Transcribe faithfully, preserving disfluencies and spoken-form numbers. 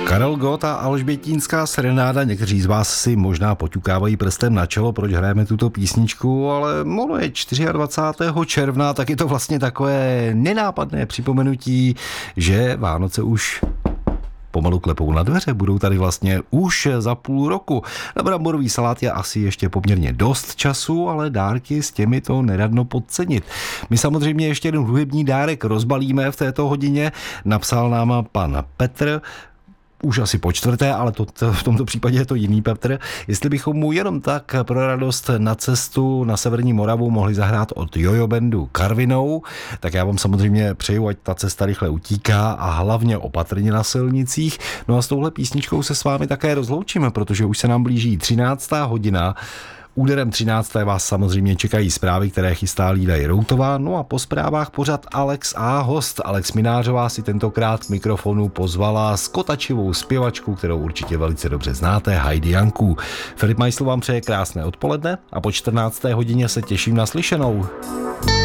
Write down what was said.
Karel Gott a Alžbětínská serenáda, někteří z vás si možná poťukávají prstem na čelo, proč hrajeme tuto písničku, ale ono je dvacátého čtvrtého června, tak je to vlastně takové nenápadné připomenutí, že Vánoce už pomalu klepou na dveře, budou tady vlastně už za půl roku. Na bramborový salát je asi ještě poměrně dost času, ale dárky s těmi to neradno podcenit. My samozřejmě ještě jeden hudební dárek rozbalíme v této hodině, napsal nám pan Petr, už asi po čtvrté, ale to, to, v tomto případě je to jiný Petr. Jestli bychom mu jenom tak pro radost na cestu na severní Moravu mohli zahrát od Jojo Bandu Karvinou, tak já vám samozřejmě přeju, ať ta cesta rychle utíká a hlavně opatrně na silnicích. No a s touhle písničkou se s vámi také rozloučíme, protože už se nám blíží třináctá hodina. Úderem třinácté vás samozřejmě čekají zprávy, které chystá Lída Jiroutová, no a po zprávách pořad Alex a host. Alex Minářová si tentokrát k mikrofonu pozvala skotačivou zpěvačku, kterou určitě velice dobře znáte, Heidi Janku. Filip Majsl vám přeje krásné odpoledne a po čtrnácté hodině se těším na slyšenou.